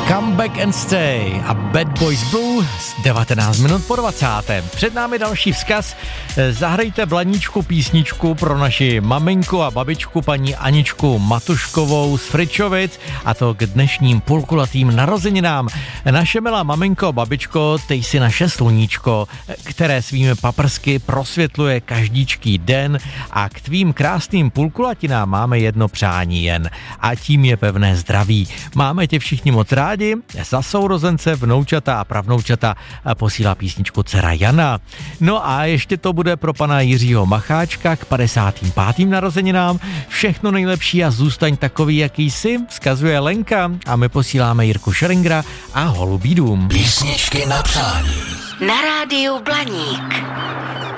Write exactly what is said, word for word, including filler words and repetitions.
Come Back and Stay a Bad Boys Blue z devatenáct minut po dvacáté. Před námi další vzkaz. Zahrajte Blaníčku písničku pro naši maminku a babičku paní Aničku Matuškovou z Fričovic, a to k dnešním půlkulatým narozeninám. Naše milá maminko, babičko, tej si naše sluníčko, které svými paprsky prosvětluje každíčký den, a k tvým krásným půlkulatinám máme jedno přání jen, a tím je pevné zdraví. Máme tě všichni moc rádi, za sourozence, vnoučata a pravnoučata posílá písničku dcera Jana. No a ještě to bude pro pana Jiřího Macháčka k padesátým pátým narozeninám. Všechno nejlepší a zůstaň takový, jaký jsi, vzkazuje Lenka, a my posíláme Jirku Šeringra a Holubí dům. Písničky na přání. Na rádiu Blaník.